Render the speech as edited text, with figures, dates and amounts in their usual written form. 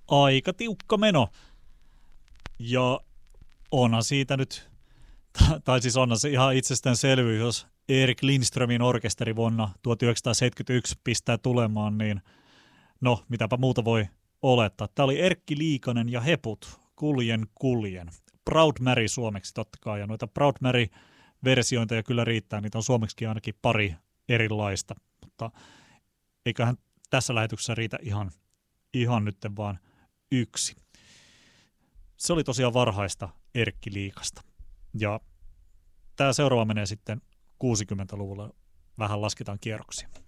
aika tiukka meno. Ja onhan siitä nyt, tai siis onhan se ihan itsestäänselvyys, jos Erik Lindströmin orkesteri vuonna 1971 pistää tulemaan, niin no, mitäpä muuta voi olettaa. Tämä oli Erkki Liikanen ja Heput, Kuljen. Proud Mary suomeksi totta kai, ja noita Proud Mary-versiointeja kyllä riittää, niitä on suomeksi ainakin pari erilaista, mutta eiköhän tässä lähetyksessä riitä ihan nyt vaan yksi. Se oli tosiaan varhaista Erkki Liikasta. Ja tämä seuraava menee sitten 60-luvulle, vähän lasketaan kierroksia.